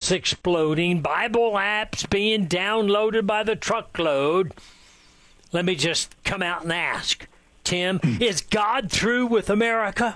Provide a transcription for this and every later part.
emails exploding, Bible apps being downloaded by the truckload. Let me just come out and ask, Tim, is God through with America?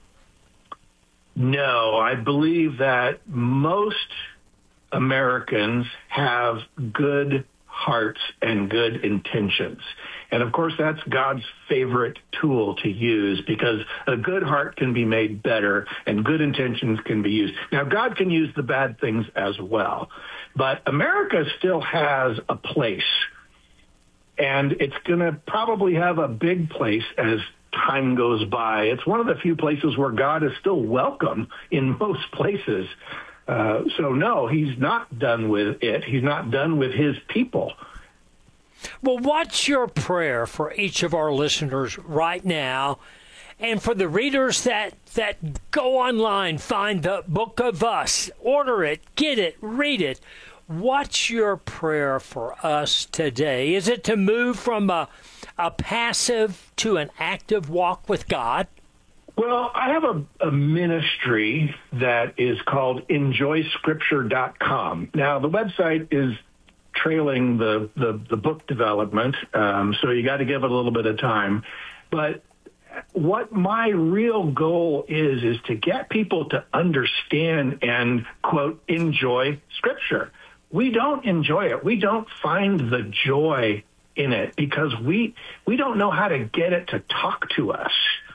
No, I believe that most Americans have good hearts and good intentions. And of course, that's God's favorite tool to use, because a good heart can be made better and good intentions can be used. Now, God can use the bad things as well, but America still has a place, and it's going to probably have a big place as time goes by. It's one of the few places where God is still welcome in most places. So no, he's not done with it. He's not done with his people. Well, what's your prayer for each of our listeners right now, and for the readers that go online, find the Book of Us, order it, get it, read it? What's your prayer for us today? Is it to move from a passive to an active walk with God? Well, I have a ministry that is called enjoyscripture.com. Now, the website is trailing the book development, so you got to give it a little bit of time. But what my real goal is to get people to understand and, quote, enjoy Scripture. We don't enjoy it. We don't find the joy in it because we don't know how to get it to talk to us.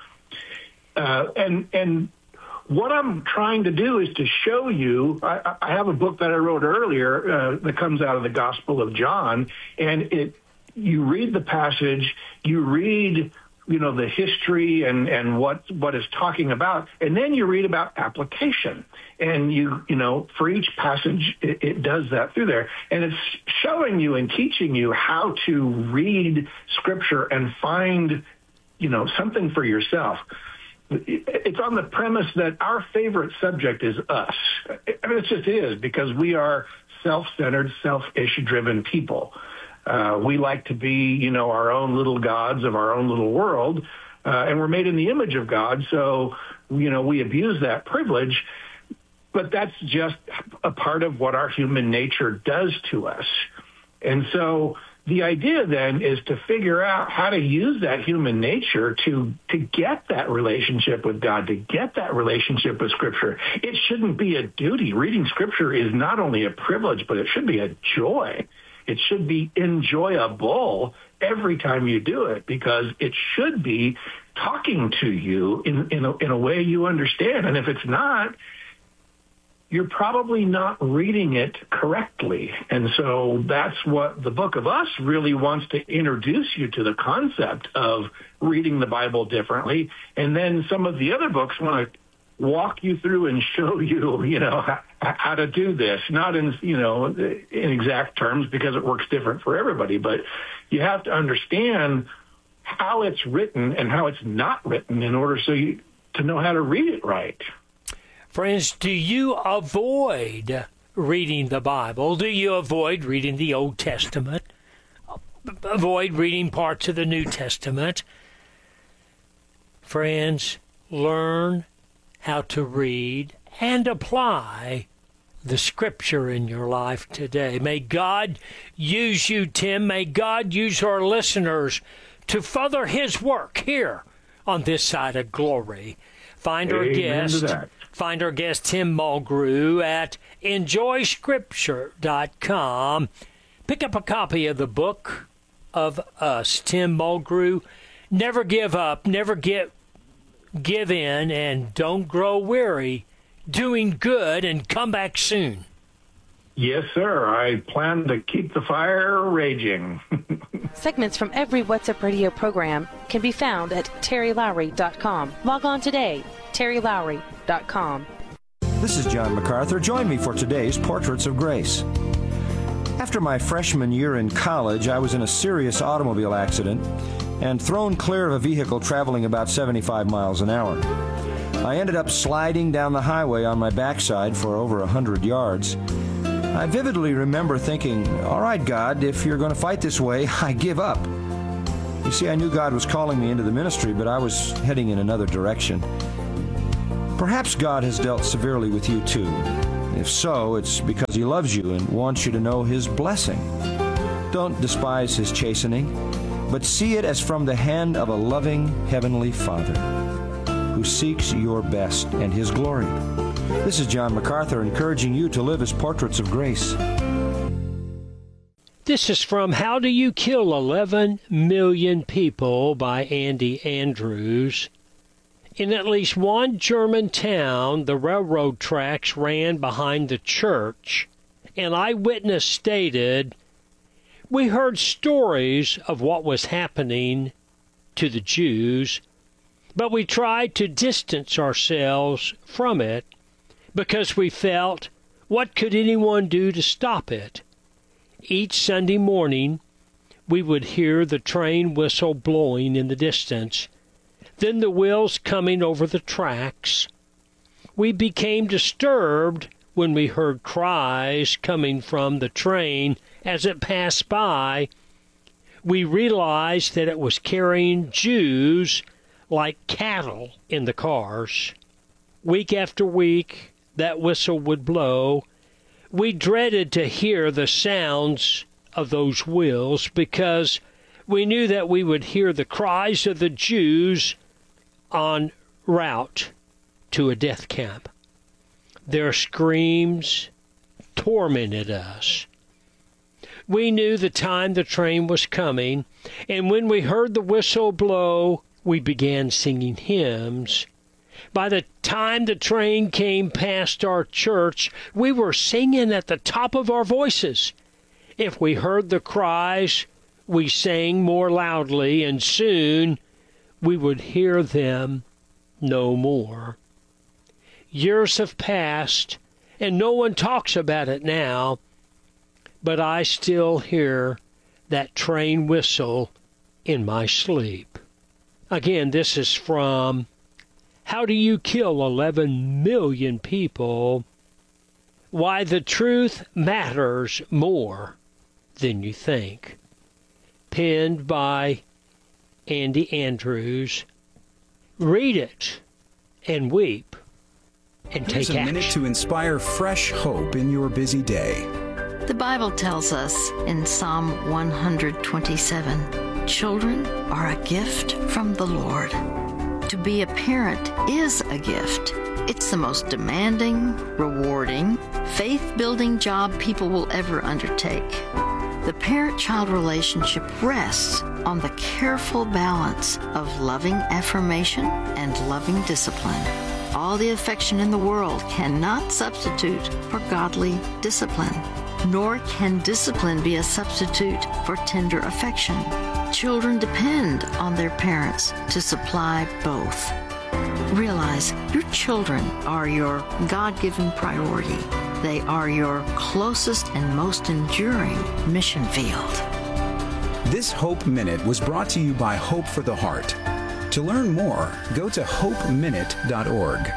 And what I'm trying to do is to show you, I have a book that I wrote earlier that comes out of the Gospel of John, and you read the passage, you read, the history and what it's talking about, and then you read about application. And for each passage, it does that through there. And it's showing you and teaching you how to read Scripture and find, something for yourself. It's on the premise that our favorite subject is us. I mean, it just is, because we are self-centered, selfish-driven people. We like to be, our own little gods of our own little world, and we're made in the image of God, so, we abuse that privilege, but that's just a part of what our human nature does to us. And so the idea then is to figure out how to use that human nature to get that relationship with God, to get that relationship with Scripture. It shouldn't be a duty. Reading Scripture is not only a privilege, but it should be a joy. It should be enjoyable every time you do it, because it should be talking to you in a way you understand. And if it's not, you're probably not reading it correctly. And so that's what the Book of Us really wants to introduce you to, the concept of reading the Bible differently. And then some of the other books want to walk you through and show you, how to do this, not in exact terms, because it works different for everybody. But you have to understand how it's written and how it's not written in order to know how to read it right. Friends, do you avoid reading the Bible? Do you avoid reading the Old Testament? Avoid reading parts of the New Testament? Friends, learn how to read and apply the Scripture in your life today. May God use you, Tim. May God use our listeners to further His work here on this side of glory. Find our guest, Tim Mulgrew, at enjoyscripture.com. Pick up a copy of the Book of Us. Tim Mulgrew, never give up, never give in, and don't grow weary doing good, and come back soon. Yes, sir. I plan to keep the fire raging. Segments from every What's Up Radio program can be found at terrylowry.com. Log on today, terrylowry.com. This is John MacArthur. Join me for today's Portraits of Grace. After my freshman year in college, I was in a serious automobile accident and thrown clear of a vehicle traveling about 75 miles an hour. I ended up sliding down the highway on my backside for over 100 yards. I vividly remember thinking, all right, God, if you're going to fight this way, I give up. You see, I knew God was calling me into the ministry, but I was heading in another direction. Perhaps God has dealt severely with you too, If so, it's because He loves you and wants you to know His blessing. Don't despise His chastening, but see it as from the hand of a loving Heavenly Father who seeks your best and His glory. This is John MacArthur encouraging you to live as portraits of grace. This is from How Do You Kill 11 Million People by Andy Andrews. In at least one German town, the railroad tracks ran behind the church. An eyewitness stated, "We heard stories of what was happening to the Jews, but we tried to distance ourselves from it because we felt, what could anyone do to stop it? Each Sunday morning, we would hear the train whistle blowing in the distance, then the wheels coming over the tracks. We became disturbed when we heard cries coming from the train as it passed by. We realized that it was carrying Jews like cattle in the cars. Week after week, that whistle would blow. We dreaded to hear the sounds of those wheels because we knew that we would hear the cries of the Jews en route to a death camp. Their screams tormented us. We knew the time the train was coming, and when we heard the whistle blow, we began singing hymns. By the time the train came past our church, we were singing at the top of our voices. If we heard the cries, we sang more loudly, and soon we would hear them no more. Years have passed, and no one talks about it now, but I still hear that train whistle in my sleep." Again, this is from How Do You Kill 11 Million People? Why the Truth Matters More Than You Think. Penned by Andy Andrews. Read it and weep and Here's take a minute action. to inspire fresh hope in your busy day. The Bible tells us in Psalm 127, children are a gift from the Lord. To be a parent is a gift. It's the most demanding, rewarding, faith-building job people will ever undertake. The parent-child relationship rests on the careful balance of loving affirmation and loving discipline. All the affection in the world cannot substitute for godly discipline, nor can discipline be a substitute for tender affection. Children depend on their parents to supply both. Realize your children are your God-given priority. They are your closest and most enduring mission field. This Hope Minute was brought to you by Hope for the Heart. To learn more, go to hopeminute.org.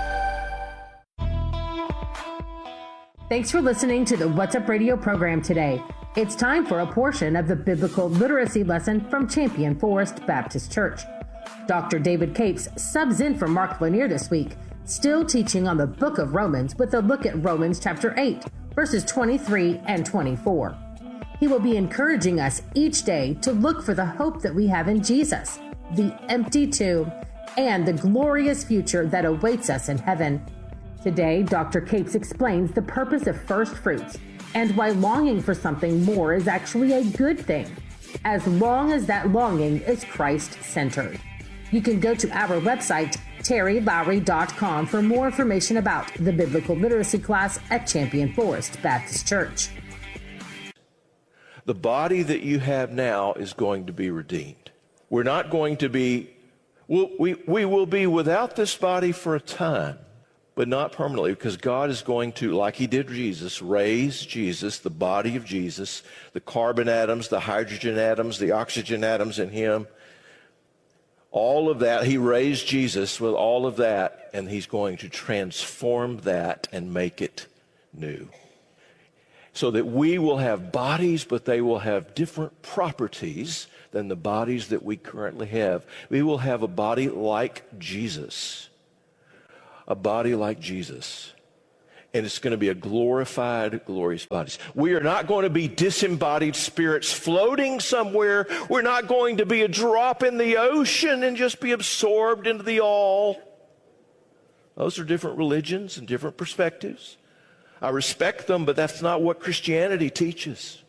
Thanks for listening to the What's Up Radio program today. It's time for a portion of the biblical literacy lesson from Champion Forest Baptist Church. Dr. David Capes subs in for Mark Lanier this week, still teaching on the book of Romans with a look at Romans chapter 8, verses 23 and 24. He will be encouraging us each day to look for the hope that we have in Jesus, the empty tomb, and the glorious future that awaits us in heaven. Today, Dr. Capes explains the purpose of first fruits and why longing for something more is actually a good thing, as long as that longing is Christ-centered. You can go to our website, terrylowry.com, for more information about the biblical literacy class at Champion Forest Baptist Church. The body that you have now is going to be redeemed. We're not going to be, we will be without this body for a time, but not permanently, because God is going to, like he did Jesus, raise Jesus, the body of Jesus, the carbon atoms, the hydrogen atoms, the oxygen atoms in him, all of that. He raised Jesus with all of that, and he's going to transform that and make it new. So that we will have bodies, but they will have different properties than the bodies that we currently have. We will have a body like Jesus. A body like Jesus. And it's going to be a glorified, glorious body. We are not going to be disembodied spirits floating somewhere. We're not going to be a drop in the ocean and just be absorbed into the all. Those are different religions and different perspectives. I respect them, but that's not what Christianity teaches.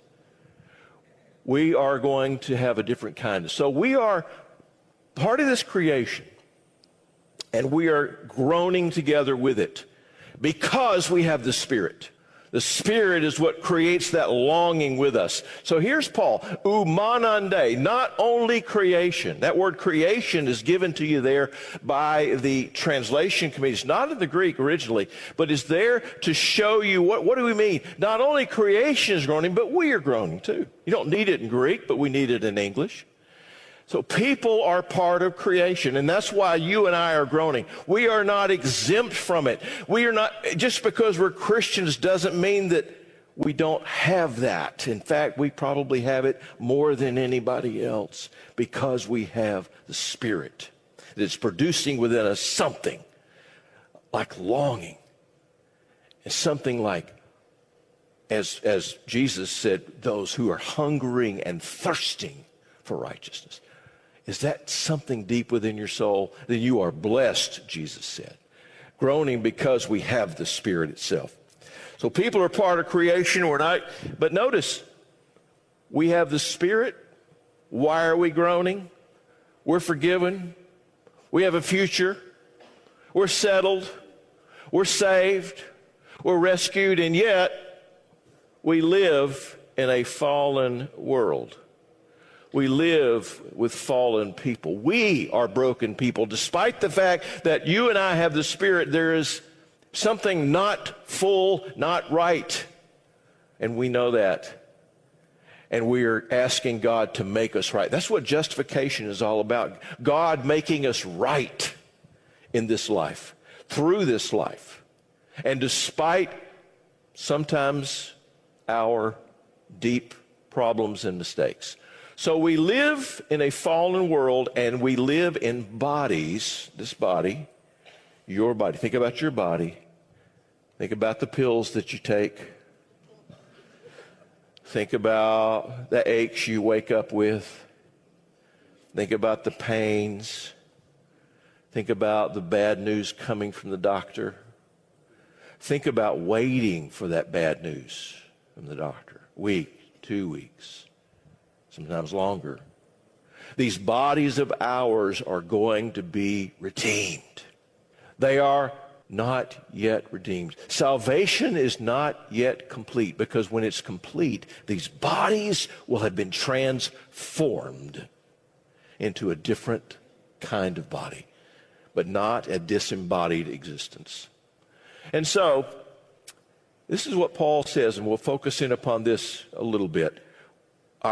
We are going to have a different kind. So we are part of this creation, and we are groaning together with it. Because we have the Spirit. The Spirit is what creates that longing with us. So here's Paul, umanande, not only creation. That word creation is given to you there by the translation committee. It's not in the Greek originally, but it's there to show you what do we mean? Not only creation is groaning, but we are groaning too. You don't need it in Greek, but we need it in English. So people are part of creation, and that's why you and I are groaning. We are not exempt from it. We are not, just because we're Christians doesn't mean that we don't have that. In fact, we probably have it more than anybody else because we have the Spirit that's producing within us something like longing. It's something like, as Jesus said, those who are hungering and thirsting for righteousness. Is that something deep within your soul? Then you are blessed, Jesus said. Groaning because we have the Spirit itself. So people are part of creation. We're not. But notice, we have the Spirit. Why are we groaning? We're forgiven. We have a future. We're settled. We're saved. We're rescued. And yet, we live in a fallen world. We live with fallen people. We are broken people. Despite the fact that you and I have the Spirit, there is something not full, not right. And we know that. And we are asking God to make us right. That's what justification is all about. God making us right in this life, through this life. And despite sometimes our deep problems and mistakes. So we live in a fallen world, and we live in bodies, this body, your body. Think about your body. Think about the pills that you take. Think about the aches you wake up with. Think about the pains. Think about the bad news coming from the doctor. Think about waiting for that bad news from the doctor. Week, 2 weeks. Sometimes longer. These bodies of ours are going to be redeemed. They are not yet redeemed. Salvation is not yet complete, because when it's complete, these bodies will have been transformed into a different kind of body, but not a disembodied existence. And so, this is what Paul says, and we'll focus in upon this a little bit. We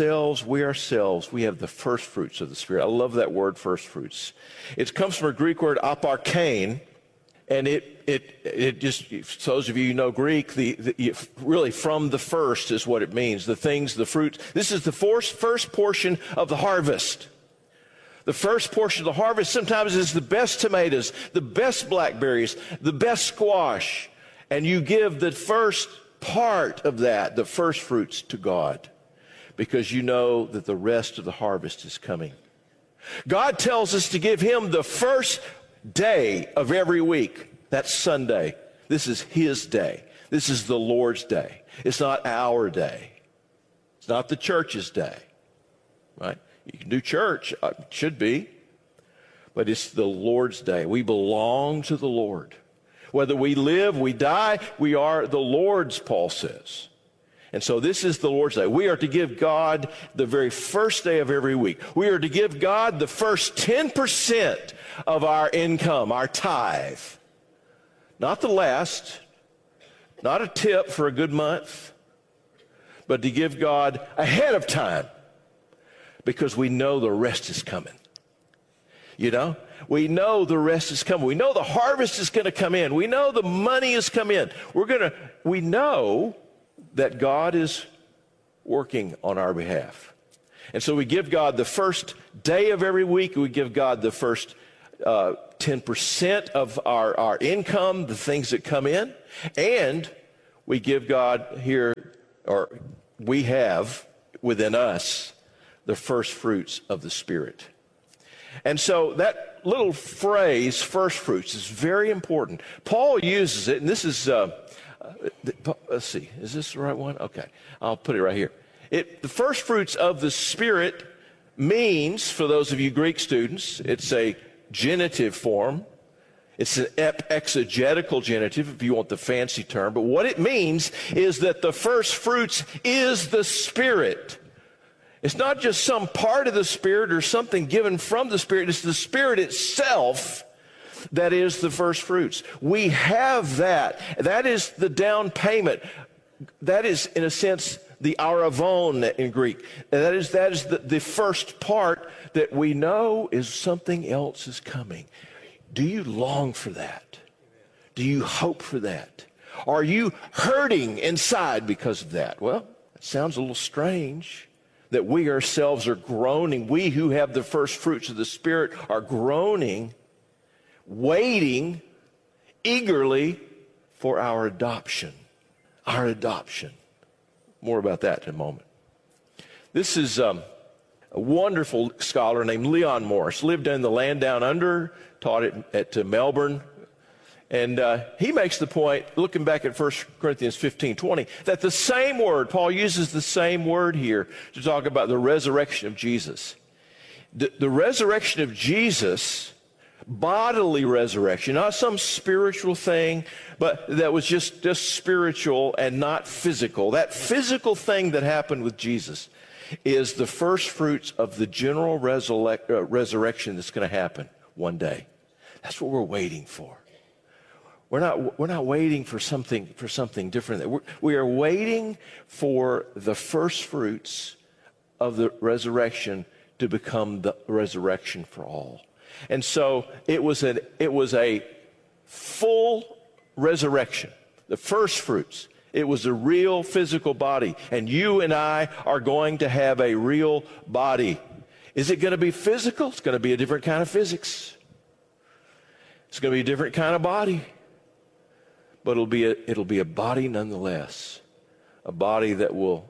have the first fruits of the Spirit. I love that word, first fruits. It comes from a Greek word, aparkein, and it just, those of you who know Greek, really from the first is what it means. The things, the fruits. This is the first portion of the harvest. The first portion of the harvest sometimes is the best tomatoes, the best blackberries, the best squash, and you give the first part of that, the first fruits, to God, because you know that the rest of the harvest is coming. God tells us to give him the first day of every week. That's Sunday. This is his day. This is the Lord's day. It's not our day. It's not the church's day, right? You can do church, it should be, but it's the Lord's day. We belong to the Lord. Whether we live, we die, we are the Lord's, Paul says. And so this is the Lord's day. We are to give God the very first day of every week. We are to give God the first 10% of our income, our tithe. Not the last, not a tip for a good month, but to give God ahead of time, because we know the rest is coming. You know? We know the rest is coming. We know the harvest is going to come in. We know the money is coming in. We know that God is working on our behalf. And so we give God the first day of every week. We give God the first 10% of our income, the things that come in, and we give God here, or we have within us, the first fruits of the Spirit. And so that little phrase, first fruits, is very important. Paul uses it, and this is, let's see, is this the right one? Okay, I'll put it right here. The first fruits of the Spirit means, for those of you Greek students, it's a genitive form. It's an exegetical genitive, if you want the fancy term. But what it means is that the first fruits is the Spirit. It's not just some part of the Spirit or something given from the Spirit. It's the Spirit itself that is the first fruits. We have that. That is the down payment. That is, in a sense, the aravon in Greek. That is the first part that we know is something else is coming. Do you long for that? Do you hope for that? Are you hurting inside because of that? Well, it sounds a little strange that we ourselves are groaning. We who have the first fruits of the Spirit are groaning, waiting eagerly for our adoption. Our adoption. More about that in a moment. This is a wonderful scholar named Leon Morris. Lived in the land down under, taught at Melbourne. And he makes the point, looking back at 1 Corinthians 15:20, that the same word, Paul uses the same word here to talk about the resurrection of Jesus. The resurrection of Jesus, bodily resurrection, not some spiritual thing, but that was just spiritual and not physical. That physical thing that happened with Jesus is the first fruits of the general resurrection that's going to happen one day. That's what we're waiting for. We're not waiting for something different. We are waiting for the first fruits of the resurrection to become the resurrection for all. And so it was a full resurrection, the first fruits. It was a real physical body, and you and I are going to have a real body. Is it going to be physical? It's going to be a different kind of physics. It's going to be a different kind of body. But it'll be a body nonetheless, a body that will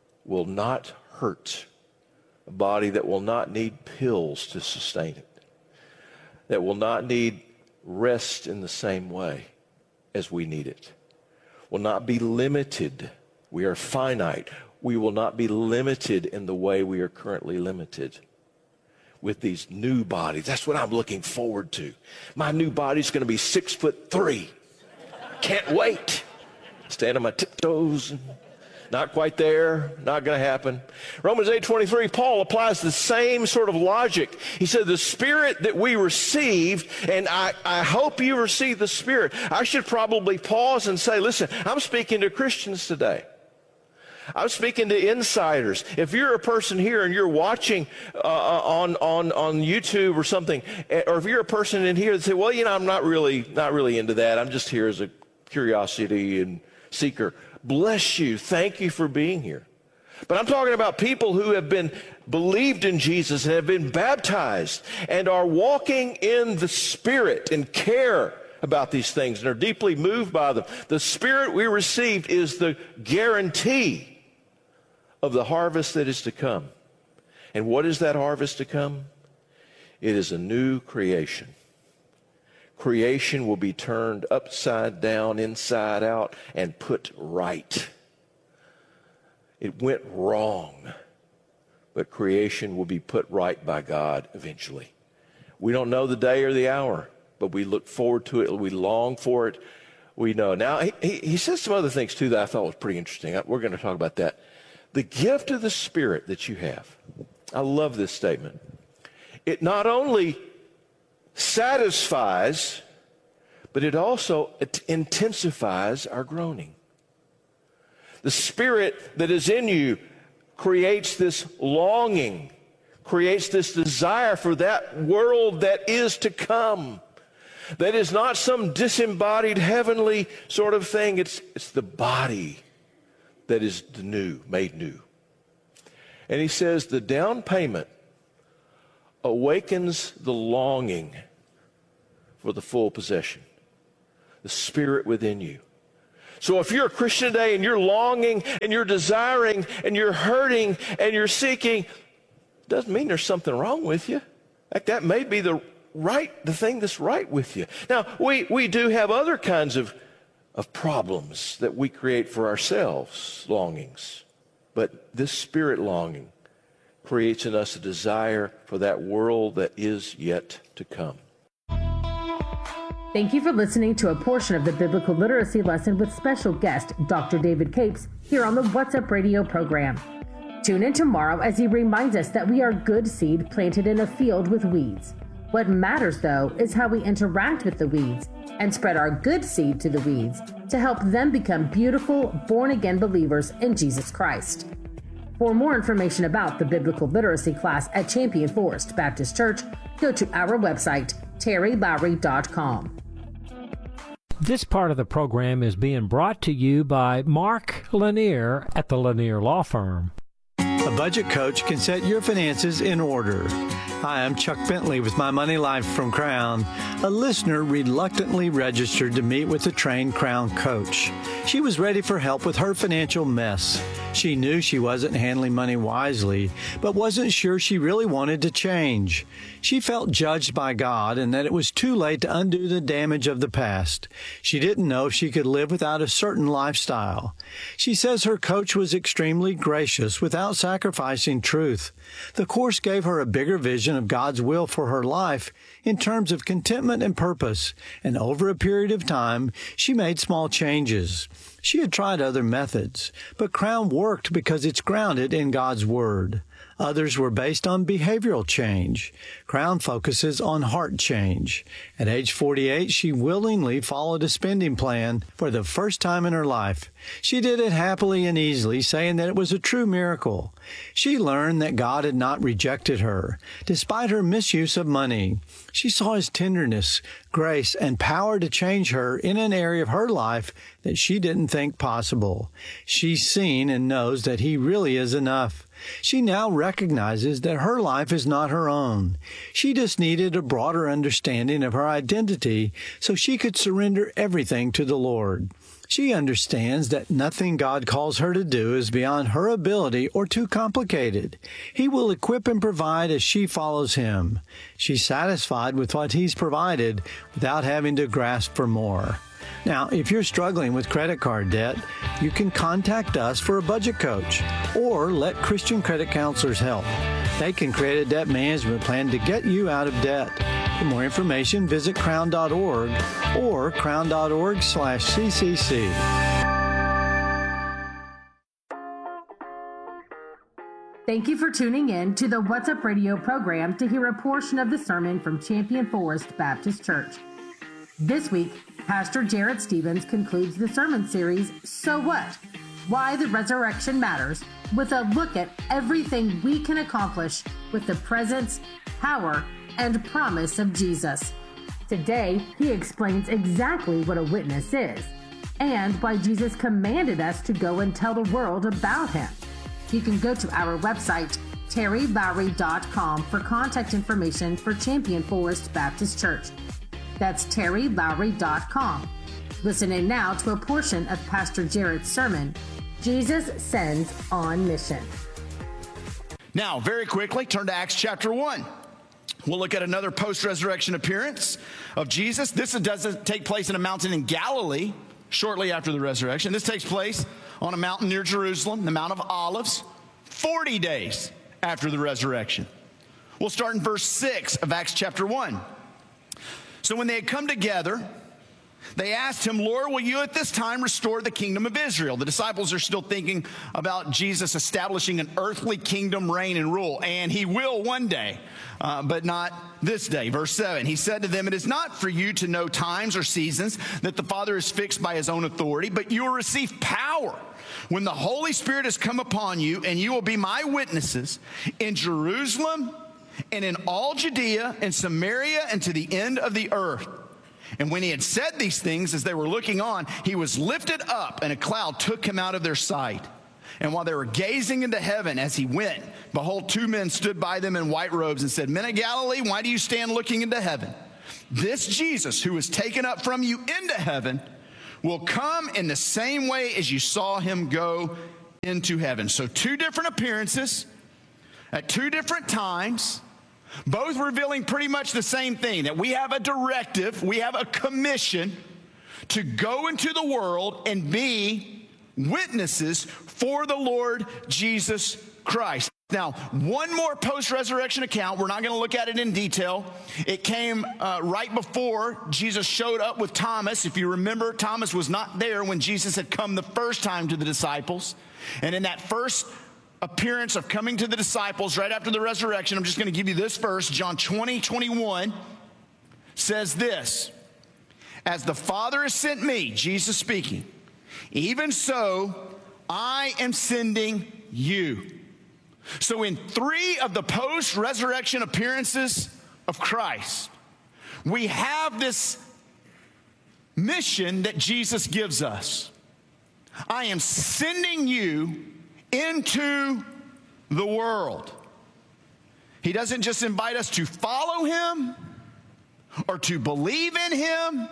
not hurt, a body that will not need pills to sustain it, that will not need rest in the same way as we need it, will not be limited. We are finite. We will not be limited in the way we are currently limited with these new bodies. That's what I'm looking forward to. My new body's going to be 6'3". Can't wait. Stand on my tiptoes. Not quite there. Not going to happen. Romans 8:23, Paul applies the same sort of logic. He said, the Spirit that we received, and I hope you receive the Spirit. I should probably pause and say, listen, I'm speaking to Christians today. I'm speaking to insiders. If you're a person here and you're watching on YouTube or something, or if you're a person in here that say, well, I'm not really into that. I'm just here as a curiosity and seeker. Bless you. Thank you for being here. But I'm talking about people who have been believed in Jesus and have been baptized and are walking in the Spirit and care about these things and are deeply moved by them. The Spirit we received is the guarantee of the harvest that is to come. And what is that harvest to come? It is a new creation. Creation will be turned upside down, inside out, and put right. It went wrong, but creation will be put right by God eventually. We don't know the day or the hour, but we look forward to it. We long for it. We know. Now, he says some other things, too, that I thought was pretty interesting. We're going to talk about that. The gift of the Spirit that you have. I love this statement. It not only satisfies, but it also intensifies our groaning. The Spirit that is in you creates this longing, creates this desire for that world that is to come. That is not some disembodied heavenly sort of thing. It's the body that is new, made new. And he says the down payment awakens the longing for the full possession. The Spirit within you. So if you're a Christian today and you're longing and you're desiring and you're hurting and you're seeking, doesn't mean there's something wrong with you. In fact, that may be the thing that's right with you. Now, we do have other kinds of problems that we create for ourselves, longings. But this Spirit longing creates in us a desire for that world that is yet to come. Thank you for listening to a portion of the Biblical Literacy Lesson with special guest Dr. David Capes here on the What's Up Radio program. Tune in tomorrow as he reminds us that we are good seed planted in a field with weeds. What matters, though, is how we interact with the weeds and spread our good seed to the weeds to help them become beautiful, born-again believers in Jesus Christ. For more information about the Biblical Literacy class at Champion Forest Baptist Church, go to our website, terrylowry.com. This part of the program is being brought to you by Mark Lanier at the Lanier Law Firm. A budget coach can set your finances in order. Hi, I'm Chuck Bentley with My Money Life from Crown. A listener reluctantly registered to meet with a trained Crown coach. She was ready for help with her financial mess. She knew she wasn't handling money wisely, but wasn't sure she really wanted to change. She felt judged by God and that it was too late to undo the damage of the past. She didn't know if she could live without a certain lifestyle. She says her coach was extremely gracious without sacrificing truth. The course gave her a bigger vision of God's will for her life in terms of contentment and purpose, and over a period of time, she made small changes. She had tried other methods, but Crown worked because it's grounded in God's Word. Others were based on behavioral change. Crown focuses on heart change. At age 48, she willingly followed a spending plan for the first time in her life. She did it happily and easily, saying that it was a true miracle. She learned that God had not rejected her, despite her misuse of money. She saw His tenderness, grace, and power to change her in an area of her life that she didn't think possible. She's seen and knows that He really is enough. She now recognizes that her life is not her own. She just needed a broader understanding of her identity so she could surrender everything to the Lord. She understands that nothing God calls her to do is beyond her ability or too complicated. He will equip and provide as she follows Him. She's satisfied with what He's provided without having to grasp for more. Now, if you're struggling with credit card debt, you can contact us for a budget coach or let Christian credit counselors help. They can create a debt management plan to get you out of debt. For more information, visit crown.org or crown.org/CCC. Thank you for tuning in to the What's Up Radio program to hear a portion of the sermon from Champion Forest Baptist Church. This week, Pastor Jared Stevens concludes the sermon series, So What? Why the Resurrection Matters, with a look at everything we can accomplish with the presence, power, and promise of Jesus. Today, he explains exactly what a witness is and why Jesus commanded us to go and tell the world about Him. You can go to our website, terrylowry.com, for contact information for Champion Forest Baptist Church. That's terrylowry.com. Listen in now to a portion of Pastor Jared's sermon, Jesus Sends on Mission. Now, very quickly, turn to Acts chapter 1. We'll look at another post-resurrection appearance of Jesus. This doesn't take place in a mountain in Galilee shortly after the resurrection. This takes place on a mountain near Jerusalem, the Mount of Olives, 40 days after the resurrection. We'll start in verse 6 of Acts chapter 1. So when they had come together, they asked Him, Lord, will you at this time restore the kingdom of Israel? The disciples are still thinking about Jesus establishing an earthly kingdom reign and rule, and He will one day, but not this day. Verse 7, He said to them, it is not for you to know times or seasons that the Father is fixed by His own authority, but you will receive power when the Holy Spirit has come upon you, and you will be my witnesses in Jerusalem and in all Judea and Samaria and to the end of the earth. And when He had said these things, as they were looking on, He was lifted up, and a cloud took Him out of their sight. And while they were gazing into heaven as He went, behold, two men stood by them in white robes and said, Men of Galilee, why do you stand looking into heaven? This Jesus who was taken up from you into heaven will come in the same way as you saw him go into heaven. So 2 different appearances at 2 different times, both revealing pretty much the same thing, that we have a directive, we have a commission to go into the world and be witnesses for the Lord Jesus Christ. Now, one more post-resurrection account. We're not going to look at it in detail. It came right before Jesus showed up with Thomas. If you remember, Thomas was not there when Jesus had come the first time to the disciples. And in that first appearance of coming to the disciples right after the resurrection, I'm just going to give you this verse. John 20:21 says this: "As the Father has sent me," Jesus speaking, "even so I am sending you." So in 3 of the post-resurrection appearances of Christ, we have this mission that Jesus gives us. I am sending you into the world. He doesn't just invite us to follow him or to believe in him.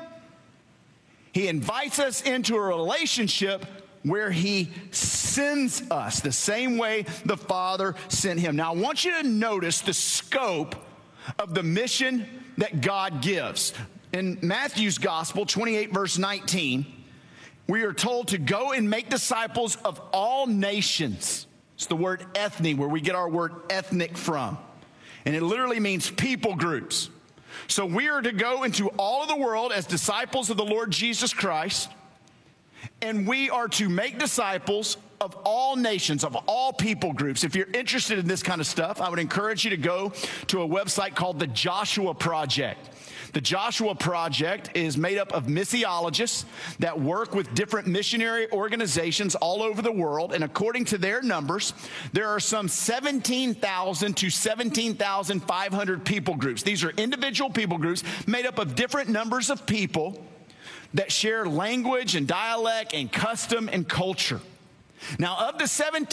He invites us into a relationship where he sends us the same way the Father sent him. Now, I want you to notice the scope of the mission that God gives. In Matthew's Gospel, 28 verse 19, we are told to go and make disciples of all nations. It's the word ethne, where we get our word ethnic from. And it literally means people groups. So we are to go into all of the world as disciples of the Lord Jesus Christ. And we are to make disciples of all nations, of all people groups. If you're interested in this kind of stuff, I would encourage you to go to a website called the Joshua Project. The Joshua Project is made up of missiologists that work with different missionary organizations all over the world. And according to their numbers, there are some 17,000 to 17,500 people groups. These are individual people groups made up of different numbers of people that share language and dialect and custom and culture. Now, of the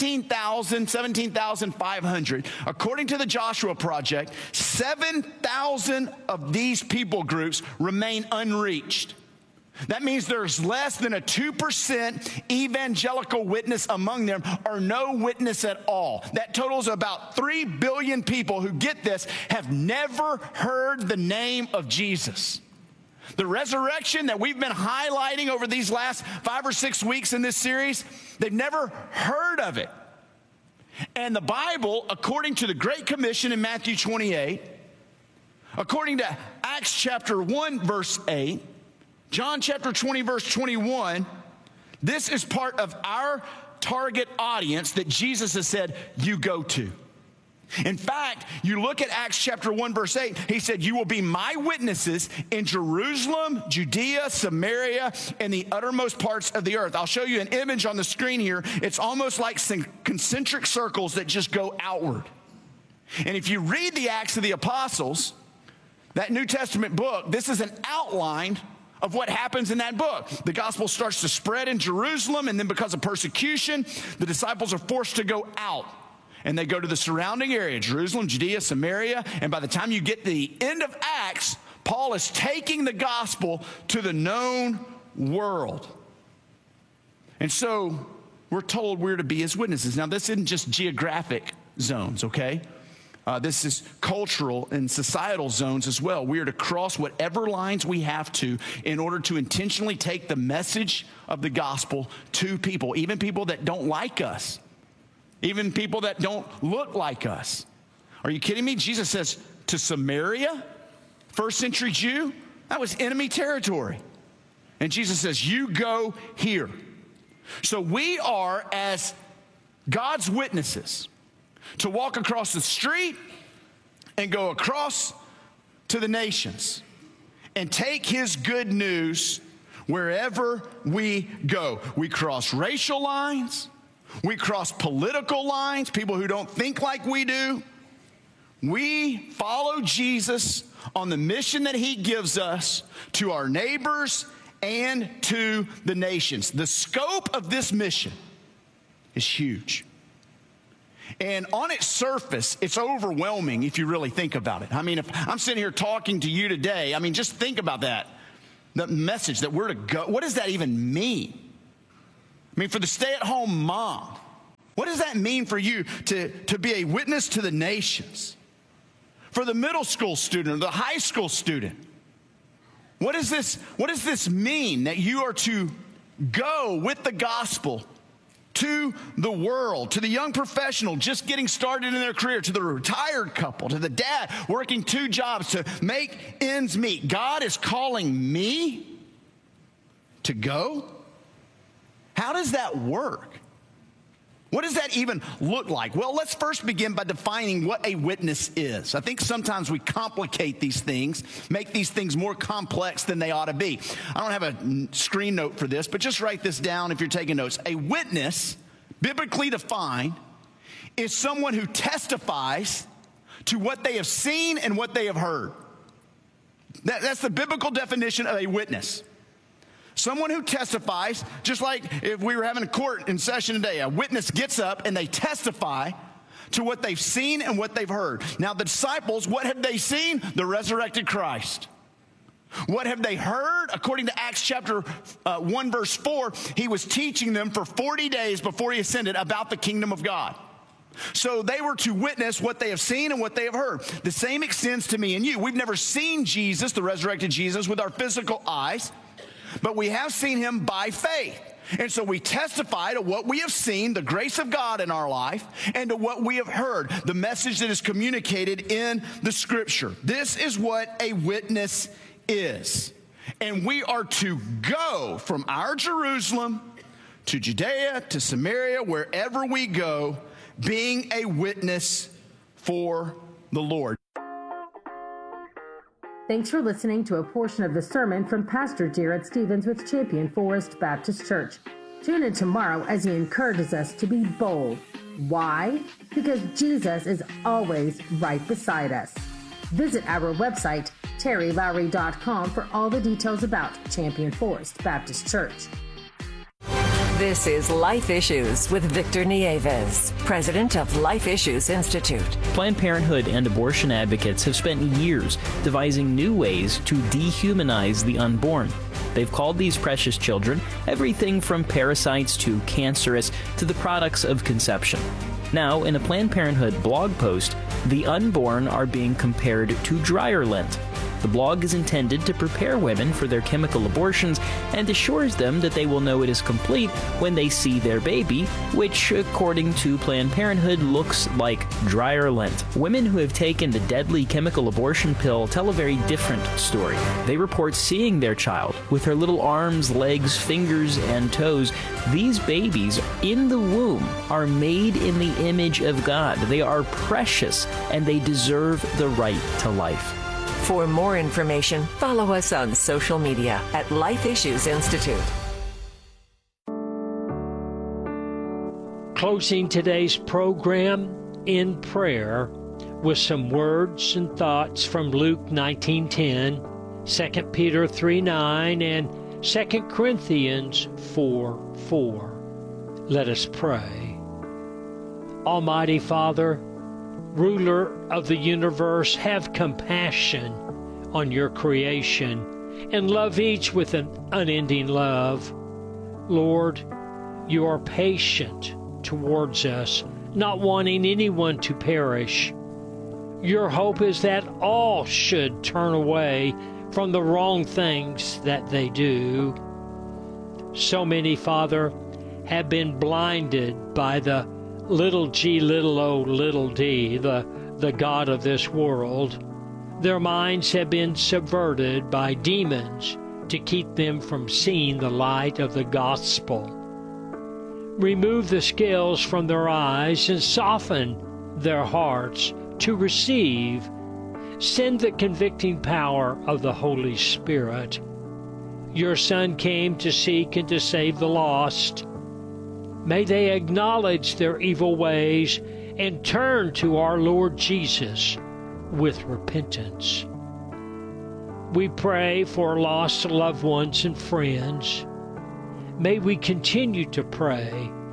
17,500, according to the Joshua Project, 7,000 of these people groups remain unreached. That means there's less than a 2% evangelical witness among them, or no witness at all. That totals about 3 billion people who, get this, have never heard the name of Jesus. The resurrection that we've been highlighting over these last 5 or 6 weeks in this series, they've never heard of it. And the Bible, according to the Great Commission in Matthew 28, according to Acts chapter 1, verse 8, John chapter 20, verse 21, this is part of our target audience that Jesus has said, you go to. In fact, you look at Acts chapter 1, verse 8, he said, you will be my witnesses in Jerusalem, Judea, Samaria, and the uttermost parts of the earth. I'll show you an image on the screen here. It's almost like concentric circles that just go outward. And if you read the Acts of the Apostles, that New Testament book, this is an outline of what happens in that book. The gospel starts to spread in Jerusalem, and then because of persecution, the disciples are forced to go out. And they go to the surrounding area, Jerusalem, Judea, Samaria. And by the time you get to the end of Acts, Paul is taking the gospel to the known world. And so we're told we're to be his witnesses. Now, this isn't just geographic zones, okay? This is cultural and societal zones as well. We are to cross whatever lines we have to in order to intentionally take the message of the gospel to people, even people that don't like us. Even people that don't look like us. Are you kidding me? Jesus says to Samaria, first century Jew, that was enemy territory. And Jesus says, you go here. So we are, as God's witnesses, to walk across the street and go across to the nations and take his good news wherever we go. We cross racial lines. We cross political lines, people who don't think like we do. We follow Jesus on the mission that he gives us to our neighbors and to the nations. The scope of this mission is huge. And on its surface, it's overwhelming if you really think about it. I mean, if I'm sitting here talking to you today, I mean, just think about that. The message that we're to go, what does that even mean? I mean, for the stay-at-home mom, what does that mean for you to be a witness to the nations? For the middle school student or the high school student, what does this mean that you are to go with the gospel to the world, to the young professional just getting started in their career, to the retired couple, to the dad working 2 jobs to make ends meet? God is calling me to go? How does that work? What does that even look like? Well, let's first begin by defining what a witness is. I think sometimes we complicate these things, make these things more complex than they ought to be. I don't have a screen note for this, but just write this down if you're taking notes. A witness, biblically defined, is someone who testifies to what they have seen and what they have heard. That's the biblical definition of a witness. Someone who testifies, just like if we were having a court in session today, a witness gets up and they testify to what they've seen and what they've heard. Now, the disciples, what have they seen? The resurrected Christ. What have they heard? According to Acts chapter 1, verse 4, he was teaching them for 40 days before he ascended about the kingdom of God. So they were to witness what they have seen and what they have heard. The same extends to me and you. We've never seen Jesus, the resurrected Jesus, with our physical eyes, but we have seen him by faith. And so we testify to what we have seen, the grace of God in our life, and to what we have heard, the message that is communicated in the Scripture. This is what a witness is. And we are to go from our Jerusalem to Judea, to Samaria, wherever we go, being a witness for the Lord. Thanks for listening to a portion of the sermon from Pastor Jared Stevens with Champion Forest Baptist Church. Tune in tomorrow as he encourages us to be bold. Why? Because Jesus is always right beside us. Visit our website, terrylowry.com, for all the details about Champion Forest Baptist Church. This is Life Issues with Victor Nieves, president of Life Issues Institute. Planned Parenthood and abortion advocates have spent years devising new ways to dehumanize the unborn. They've called these precious children everything from parasites to cancerous to the products of conception. Now, in a Planned Parenthood blog post, the unborn are being compared to dryer lint. The blog is intended to prepare women for their chemical abortions and assures them that they will know it is complete when they see their baby, which, according to Planned Parenthood, looks like dryer lint. Women who have taken the deadly chemical abortion pill tell a very different story. They report seeing their child with her little arms, legs, fingers, and toes. These babies in the womb are made in the image of God. They are precious, and they deserve the right to life. For more information, follow us on social media at Life Issues Institute. Closing today's program in prayer with some words and thoughts from Luke 19:10, 2 Peter 3:9, and 2 Corinthians 4:4. Let us pray. Almighty Father, ruler of the universe, have compassion on your creation and love each with an unending love. Lord, you are patient towards us, not wanting anyone to perish. Your hope is that all should turn away from the wrong things that they do. So many, Father, have been blinded by the little g, little o, little d, the god of this world. Their minds have been subverted by demons to keep them from seeing the light of the gospel. Remove the scales from their eyes and soften their hearts to receive. Send the convicting power of the Holy Spirit. Your Son came to seek and to save the lost. May they acknowledge their evil ways and turn to our Lord Jesus with repentance. We pray for lost loved ones and friends. May we continue to pray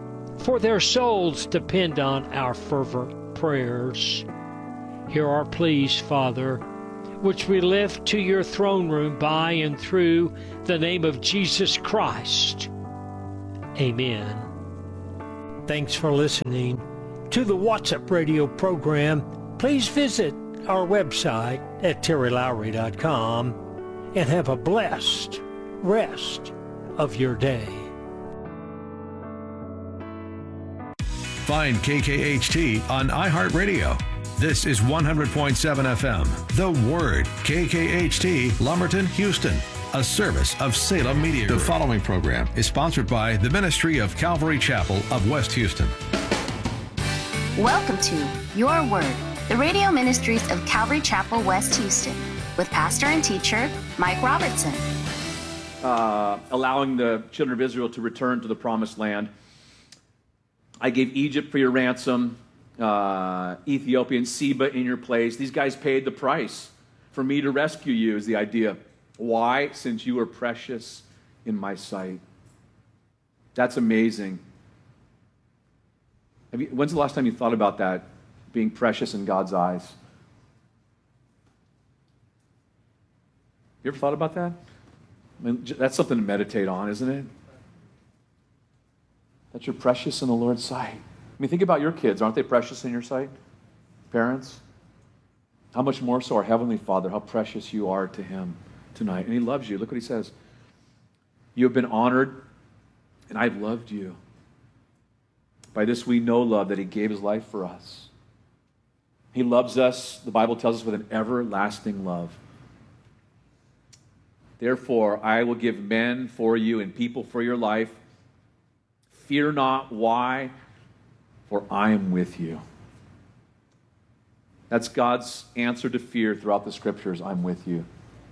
for their souls depend on our fervent prayers. Hear our pleas, Father, which we lift to your throne room by and through the name of Jesus Christ. Amen. Thanks for listening to the What's Up Radio program. Please visit our website at terrylowry.com and have a blessed rest of your day. Find KKHT on iHeartRadio. This is 100.7 FM, The Word, KKHT, Lumberton, Houston, a service of Salem Media Group. The following program is sponsored by the Ministry of Calvary Chapel of West Houston. Welcome to Your Word, the radio ministries of Calvary Chapel, West Houston, with pastor and teacher Mike Robertson. Allowing the children of Israel to return to the promised land. I gave Egypt for your ransom, Ethiopian Seba in your place. These guys paid the price for me to rescue you is the idea. Why? Since you are precious in my sight. That's amazing. When's the last time you thought about that, being precious in God's eyes? You ever thought about that? I mean, that's something to meditate on, isn't it? That you're precious in the Lord's sight. I mean, think about your kids. Aren't they precious in your sight? Parents? How much more so our Heavenly Father, how precious you are to Him tonight. And He loves you. Look what He says. You have been honored, and I've loved you. By this we know love, that He gave His life for us. He loves us, the Bible tells us, with an everlasting love. Therefore, I will give men for you and people for your life. Fear not. Why? For I am with you. That's God's answer to fear throughout the Scriptures. I'm with you.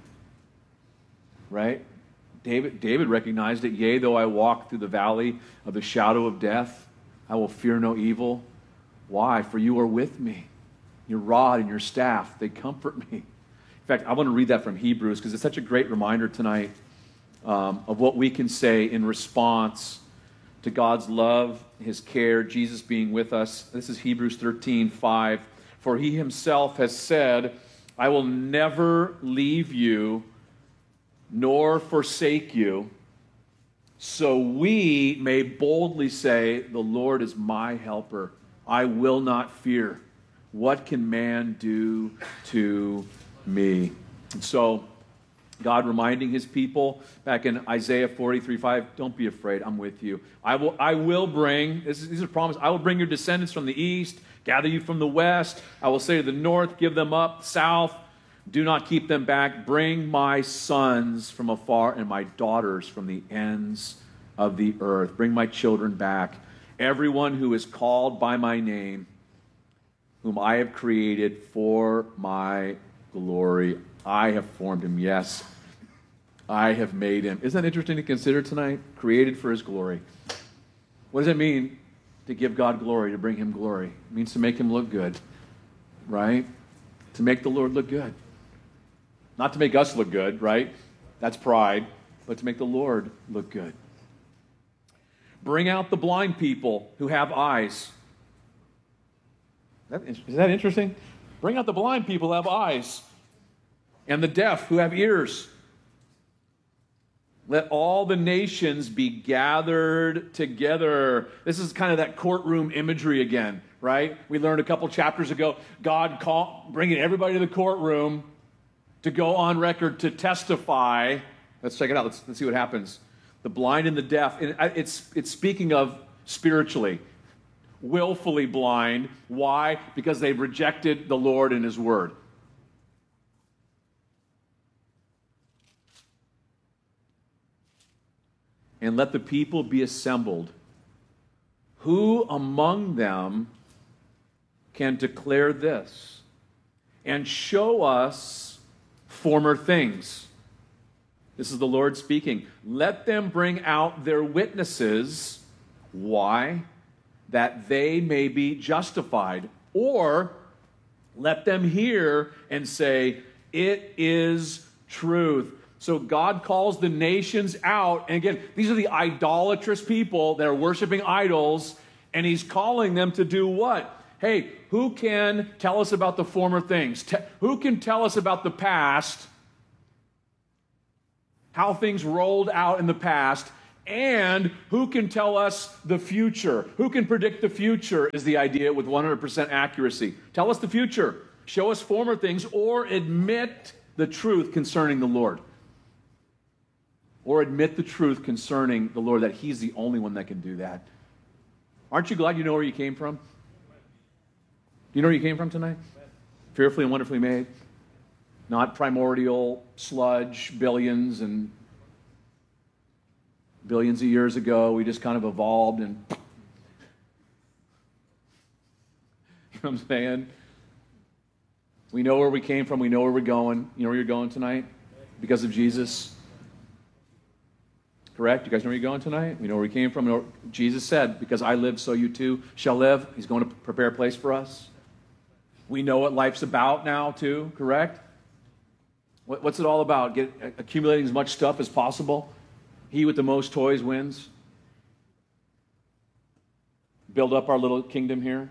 Right? David recognized it. Yea, though I walk through the valley of the shadow of death, I will fear no evil. Why? For you are with me. Your rod and your staff, they comfort me. In fact, I want to read that from Hebrews because it's such a great reminder tonight of what we can say in response to God's love, His care, Jesus being with us. This is Hebrews 13:5. For He Himself has said, I will never leave you nor forsake you. So we may boldly say, the Lord is my helper. I will not fear. What can man do to me? And so God reminding His people back in Isaiah 43:5, don't be afraid, I'm with you. I will bring, these are promises, I will bring your descendants from the east, gather you from the west. I will say to the north, give them up, south, do not keep them back. Bring my sons from afar and my daughters from the ends of the earth. Bring my children back. Everyone who is called by my name, whom I have created for my glory. I have formed him. Yes, I have made him. Isn't that interesting to consider tonight? Created for His glory. What does it mean to give God glory, to bring Him glory? It means to make Him look good, right? To make the Lord look good. Not to make us look good, right? That's pride. But to make the Lord look good. Bring out the blind people who have eyes. Is that interesting? Bring out the blind people who have eyes, and the deaf who have ears. Let all the nations be gathered together. This is kind of that courtroom imagery again, right? We learned a couple chapters ago, God bringing everybody to the courtroom to go on record to testify. Let's check it out. Let's see what happens. The blind and the deaf. And it's speaking of spiritually. Willfully blind. Why? Because they've rejected the Lord and His word. And let the people be assembled. Who among them can declare this and show us former things? This is the Lord speaking. Let them bring out their witnesses. Why? That they may be justified. Or let them hear and say, it is truth. So God calls the nations out. And again, these are the idolatrous people that are worshiping idols. And he's calling them to do what? Hey, who can tell us about the former things? Who can tell us about the past, how things rolled out in the past, and who can tell us the future? Who can predict the future is the idea with 100% accuracy. Tell us the future. Show us former things, or admit the truth concerning the Lord. Or admit the truth concerning the Lord, that he's the only one that can do that. Aren't you glad you know where you came from? Do you know where you came from tonight? Fearfully and wonderfully made. Not primordial sludge, billions and billions of years ago. We just kind of evolved and... You know what I'm saying? We know where we came from. We know where we're going. You know where you're going tonight? Because of Jesus. Correct? You guys know where you're going tonight? We know where we came from. Jesus said, because I live, so you too shall live. He's going to prepare a place for us. We know what life's about now, too. Correct? What's it all about? Accumulating as much stuff as possible. He with the most toys wins. Build up our little kingdom here.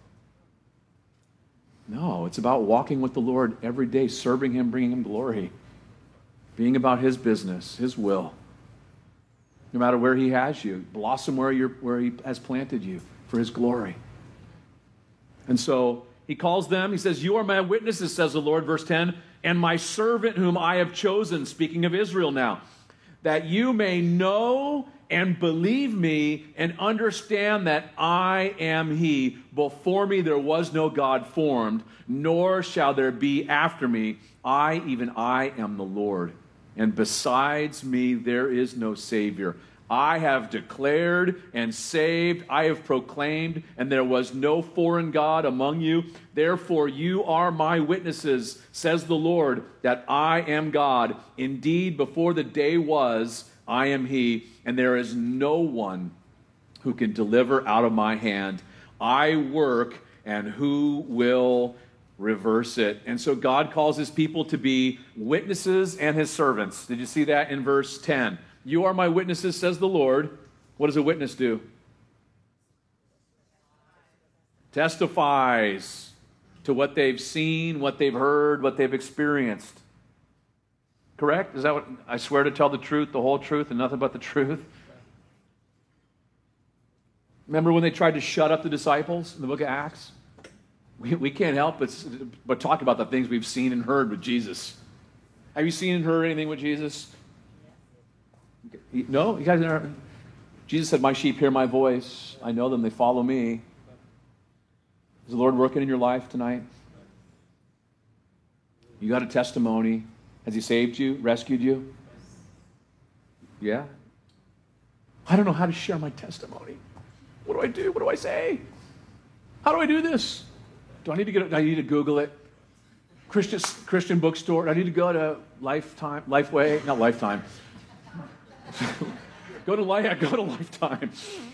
No, it's about walking with the Lord every day, serving him, bringing him glory. Being about his business, his will. No matter where he has you. Blossom where he has planted you for his glory. And so he calls them, he says, you are my witnesses, says the Lord, verse 10, and my servant whom I have chosen, speaking of Israel now, that you may know and believe me and understand that I am he. Before me there was no God formed, nor shall there be after me. Even I am the Lord. And besides me there is no Savior. I have declared and saved, I have proclaimed, and there was no foreign God among you. Therefore you are my witnesses, says the Lord, that I am God. Indeed, before the day was, I am he, and there is no one who can deliver out of my hand. I work, and who will reverse it? And so God calls his people to be witnesses and his servants. Did you see that in verse 10? You are my witnesses, says the Lord. What does a witness do? Testifies to what they've seen, what they've heard, what they've experienced. Correct? Is that what I swear to tell the truth, the whole truth, and nothing but the truth? Remember when they tried to shut up the disciples in the book of Acts? We can't help but talk about the things we've seen and heard with Jesus. Have you seen and heard anything with Jesus? No? You guys never? Jesus said, my sheep hear my voice. I know them. They follow me. Is the Lord working in your life tonight? You got a testimony. Has he saved you, rescued you? Yeah? I don't know how to share my testimony. What do I do? What do I say? How do I do this? Do I need to Google it? Christian bookstore? Do I need to go to Lifeway? Not Lifetime. Go to Lifetime.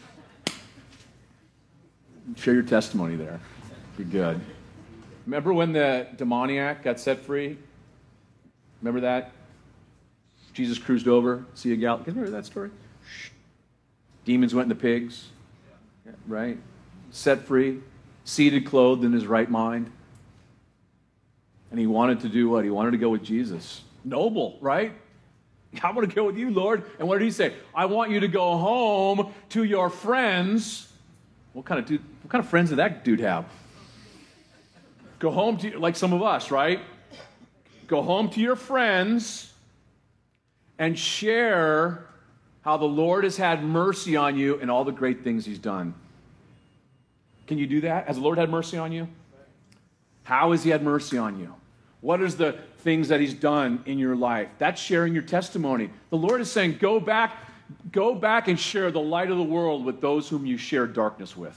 Share your testimony there. Be good. Remember when the demoniac got set free? Remember that? Jesus cruised over, Sea of Galilee. Remember that story? Demons went in the pigs, right? Set free, seated, clothed in his right mind. And he wanted to do what? He wanted to go with Jesus. Noble, right? I want to go with you, Lord. And what did he say? I want you to go home to your friends. What kind of friends did that dude have? Go home to, like some of us, right? Go home to your friends and share how the Lord has had mercy on you and all the great things he's done. Can you do that? Has the Lord had mercy on you? How has he had mercy on you? What is the things that he's done in your life? That's sharing your testimony. The Lord is saying, go back and share the light of the world with those whom you share darkness with.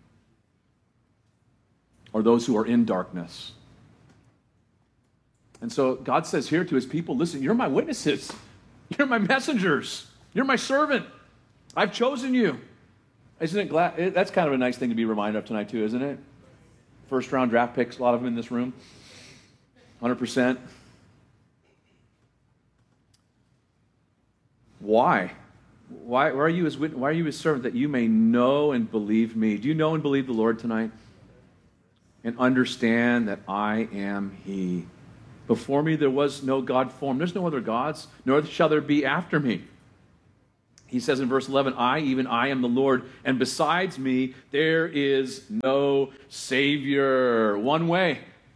Or those who are in darkness. And so God says here to his people, listen, you're my witnesses. You're my messengers. You're my servant. I've chosen you. Isn't it glad? That's kind of a nice thing to be reminded of tonight too, isn't it? First round draft picks, a lot of them in this room. 100%. Why? Why are you his servant? That you may know and believe me. Do you know and believe the Lord tonight? And understand that I am he. Before me there was no God formed. There's no other gods, nor shall there be after me. He says in verse 11, I am the Lord, and besides me there is no Savior. One way.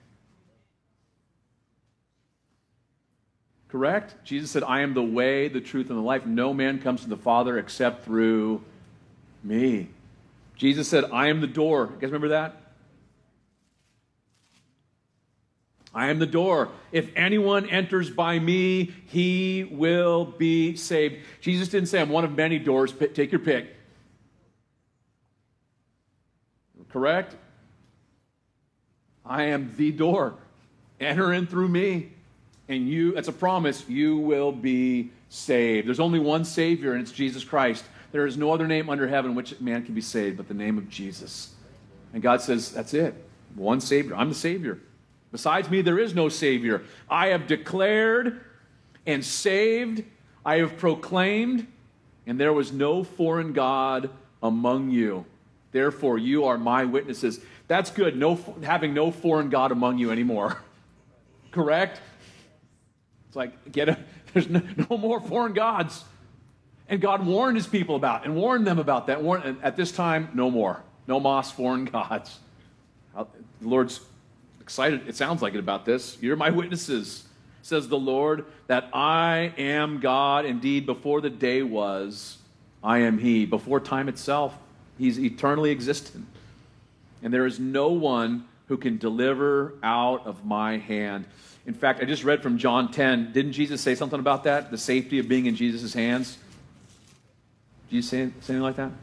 Correct? Jesus said, I am the way, the truth, and the life. No man comes to the Father except through me. Jesus said, I am the door. You guys remember that? I am the door. If anyone enters by me, he will be saved. Jesus didn't say, I'm one of many doors. Take your pick. Correct? I am the door. Enter in through me. And you, that's a promise, you will be saved. There's only one Savior, and it's Jesus Christ. There is no other name under heaven which man can be saved but the name of Jesus. And God says, that's it. One Savior. I'm the Savior. Besides me, there is no Savior. I have declared and saved. I have proclaimed, and there was no foreign God among you. Therefore, you are my witnesses. That's good, having no foreign God among you anymore. Correct? It's like, there's no more foreign gods. And God warned his people about, and warned them about that. At this time, no more. No mas foreign gods. The Lord's excited, it sounds like it, about this. You're my witnesses, says the Lord, that I am God. Indeed, before the day was, I am he. Before time itself, he's eternally existent. And there is no one who can deliver out of my hand. In fact, I just read from John 10. Didn't Jesus say something about that? The safety of being in Jesus' hands? Did you say anything like that?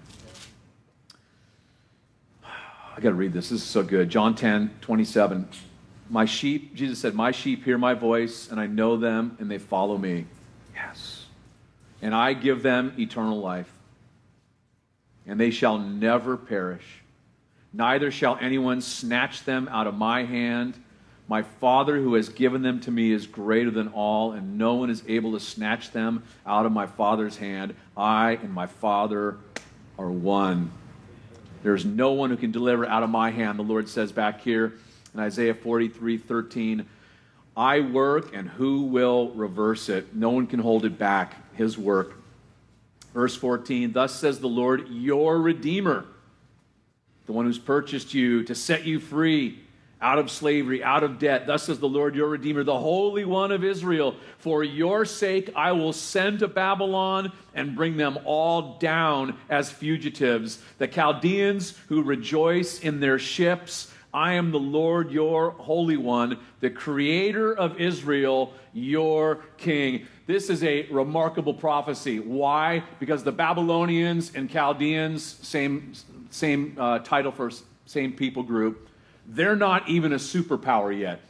I got to read this. This is so good. John 10:27. My sheep, Jesus said, my sheep hear my voice, and I know them, and they follow me. Yes. And I give them eternal life, and they shall never perish. Neither shall anyone snatch them out of my hand. My Father who has given them to me is greater than all, and no one is able to snatch them out of my Father's hand. I and my Father are one. There's no one who can deliver out of my hand, the Lord says back here in Isaiah 43:13. I work, and who will reverse it? No one can hold it back, his work. Verse 14, thus says the Lord, your Redeemer, the one who's purchased you to set you free out of slavery, out of debt. Thus says the Lord, your Redeemer, the Holy One of Israel. For your sake I will send to Babylon and bring them all down as fugitives. The Chaldeans who rejoice in their ships. I am the Lord, your Holy One, the Creator of Israel, your King. This is a remarkable prophecy. Why? Because the Babylonians and Chaldeans, same title for same people group, they're not even a superpower yet.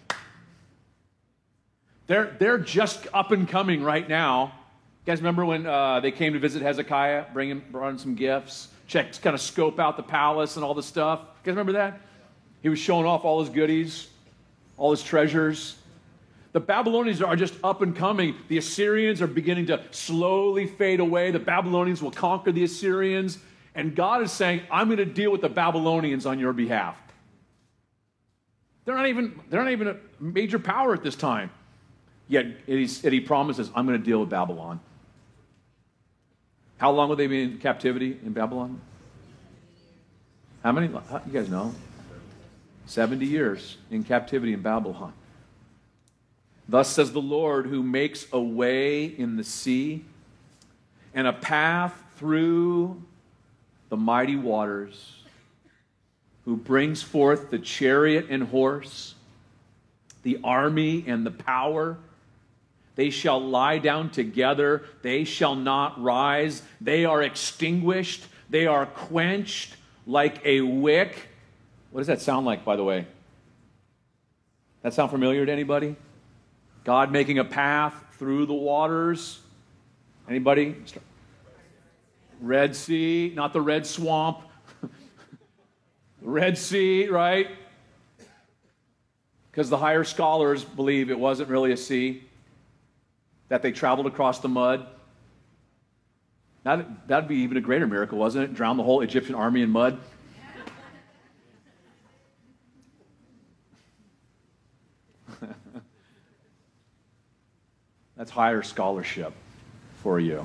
They're just up and coming right now. You guys remember when they came to visit Hezekiah, brought in some gifts, kind of scope out the palace and all the stuff? You guys remember that? He was showing off all his goodies, all his treasures. The Babylonians are just up and coming. The Assyrians are beginning to slowly fade away. The Babylonians will conquer the Assyrians. And God is saying, I'm going to deal with the Babylonians on your behalf. They're not even a major power at this time. Yet he promises, I'm going to deal with Babylon. How long will they be in captivity in Babylon? How many? You guys know. 70 years in captivity in Babylon. Thus says the Lord, who makes a way in the sea and a path through the mighty waters, who brings forth the chariot and horse, the army and the power. They shall lie down together. They shall not rise. They are extinguished. They are quenched like a wick. What does that sound like, by the way? That sound familiar to anybody? God making a path through the waters. Anybody? Red Sea, not the Red Swamp. Red Sea, right? Because the higher scholars believe it wasn't really a sea, that they traveled across the mud. That'd be even a greater miracle, wasn't it? Drown the whole Egyptian army in mud. That's higher scholarship for you.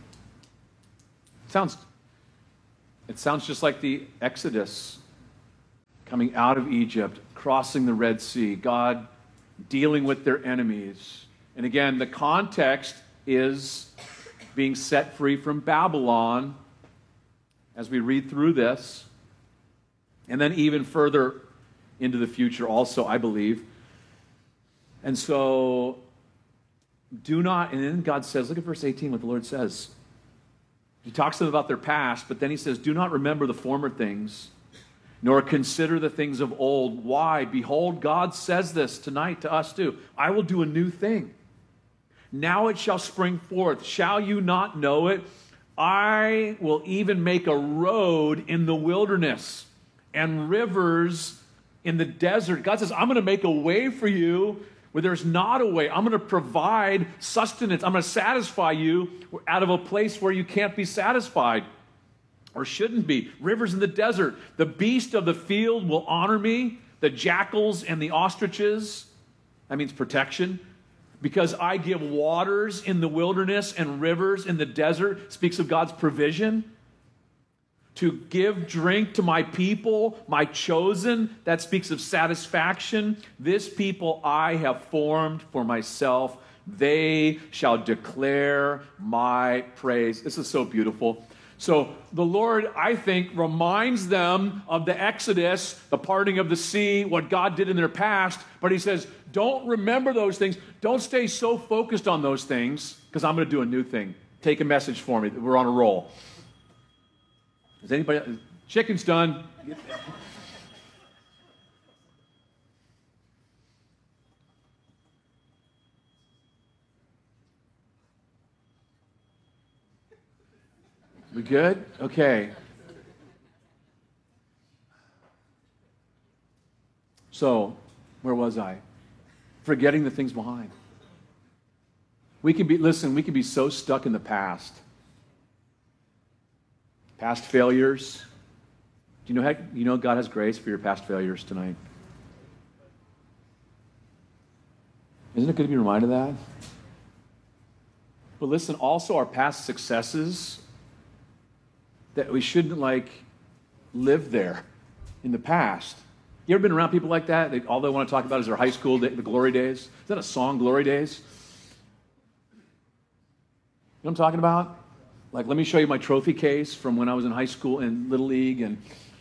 It sounds just like the Exodus, coming out of Egypt, crossing the Red Sea, God dealing with their enemies. And again, the context is being set free from Babylon as we read through this. And then even further into the future also, I believe. And so, and then God says, look at verse 18, what the Lord says. He talks to them about their past, but then he says, do not remember the former things, nor consider the things of old. Why? Behold, God says this tonight to us too. I will do a new thing. Now it shall spring forth. Shall you not know it? I will even make a road in the wilderness and rivers in the desert. God says, I'm going to make a way for you where there's not a way. I'm going to provide sustenance. I'm going to satisfy you out of a place where you can't be satisfied or shouldn't be. Rivers in the desert. The beast of the field will honor me, the jackals and the ostriches. That means protection. Because I give waters in the wilderness and rivers in the desert, speaks of God's provision. To give drink to my people, my chosen, that speaks of satisfaction. This people I have formed for myself. They shall declare my praise. This is so beautiful. So the Lord, I think, reminds them of the Exodus, the parting of the sea, what God did in their past. But he says, don't remember those things. Don't stay so focused on those things, because I'm going to do a new thing. Take a message for me. We're on a roll. Is anybody? Chicken's done. We good? Okay. So, where was I? Forgetting the things behind. We can be so stuck in the past. Past failures. Do you know God has grace for your past failures tonight? Isn't it good to be reminded of that? But listen, also our past successes, that we shouldn't live there in the past. You ever been around people like that? All they want to talk about is their high school, the glory days. Is that a song, Glory Days? You know what I'm talking about? Let me show you my trophy case from when I was in high school and Little League. And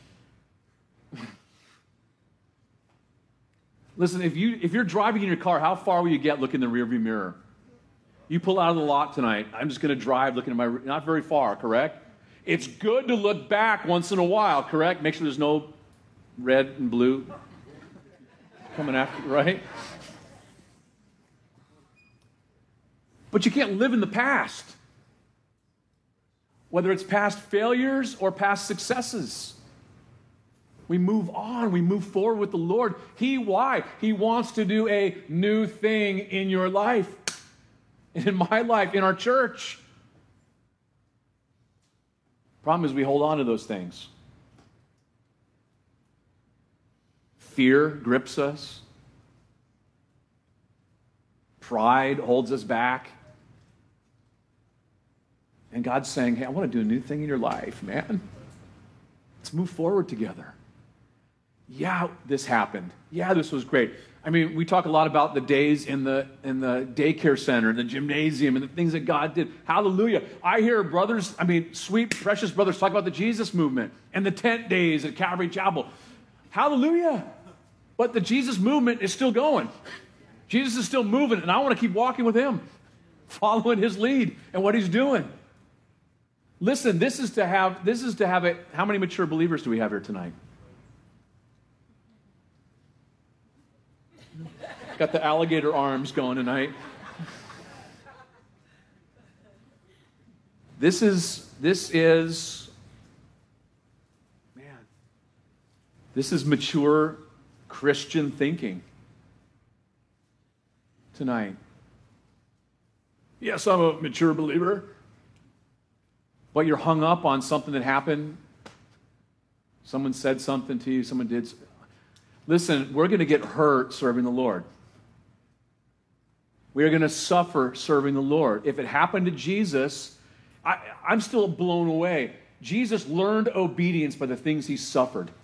listen, if you're driving in your car, how far will you get looking in the rearview mirror? You pull out of the lot tonight. I'm just going to drive looking at not very far, correct? It's good to look back once in a while, correct? Make sure there's no red and blue coming after, right? But you can't live in the past. Whether it's past failures or past successes. We move on. We move forward with the Lord. Why? He wants to do a new thing in your life, in my life, in our church. Problem is we hold on to those things. Fear grips us. Pride holds us back. And God's saying, hey, I want to do a new thing in your life, man. Let's move forward together. Yeah, this happened. Yeah, this was great. I mean, we talk a lot about the days in the daycare center, the gymnasium, and the things that God did. Hallelujah. I hear sweet, precious brothers talk about the Jesus movement and the tent days at Calvary Chapel. Hallelujah. But the Jesus movement is still going. Jesus is still moving, and I want to keep walking with him, following his lead and what he's doing. Listen, this is to have it. How many mature believers do we have here tonight? Got the alligator arms going tonight. This is mature Christian thinking tonight. Yes, I'm a mature believer. but you're hung up on something that happened. Someone said something to you, someone did. Listen, we're going to get hurt serving the Lord. We are going to suffer serving the Lord. If it happened to Jesus, I'm still blown away. Jesus learned obedience by the things he suffered.